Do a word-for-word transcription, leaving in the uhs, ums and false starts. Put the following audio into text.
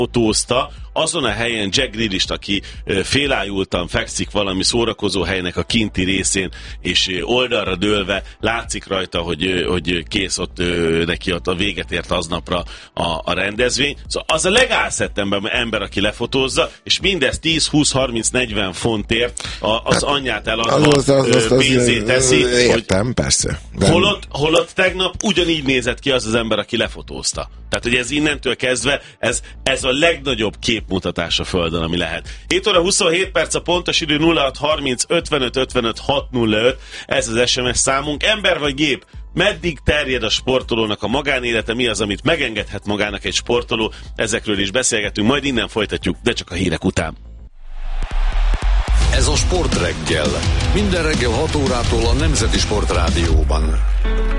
fotózta azon a helyen Jack Grealish-t, aki félájultan fekszik valami szórakozó helynek a kinti részén, és oldalra dőlve látszik rajta, hogy, hogy kész ott neki ott a véget ért aznapra a, a rendezvény. Szóval az a legálszettebb ember, aki lefotózza, és mindez tíz, húsz, harminc, negyven fontért az hát, anyját eladva az, az, az, az, pénzét teszi. Értem, hogy persze. Holott, holott tegnap ugyanígy nézett ki az az ember, aki lefotózta. Tehát, hogy ez innentől kezdve, ez, ez a legnagyobb képmutatás a Földön, ami lehet. hét óra huszonhét perc a pontos idő, nulla hat harminc ötvenöt ötvenöt hatszázöt, ez az es em es számunk. Ember vagy gép? Meddig terjed a sportolónak a magánélete? Mi az, amit megengedhet magának egy sportoló? Ezekről is beszélgetünk, majd innen folytatjuk, de csak a hírek után. Ez a Sportreggel. Minden reggel hat órától a Nemzeti Sportrádióban.